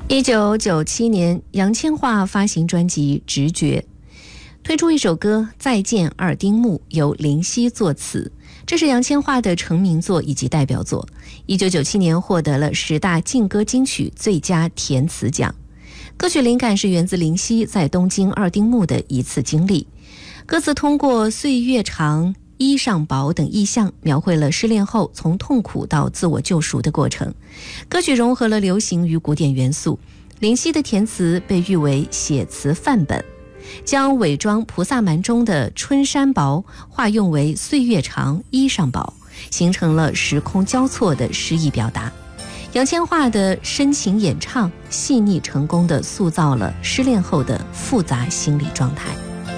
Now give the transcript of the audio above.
1997年，杨千嬅发行专辑《直觉》，推出一首歌《再见二丁目》，由林夕作词。这是杨千嬅的成名作以及代表作。1997年获得了10大劲歌金曲最佳填词奖。歌曲灵感是源自林夕在东京二丁目的一次经历。歌词通过岁月长、衣裳薄等意象，描绘了失恋后从痛苦到自我救赎的过程。歌曲融合了流行与古典元素，林夕的填词被誉为写词范本，将伪装菩萨蛮中的春衫薄化用为岁月长、衣裳薄，形成了时空交错的诗意表达。杨千嬅的深情演唱细腻成功地塑造了失恋后的复杂心理状态。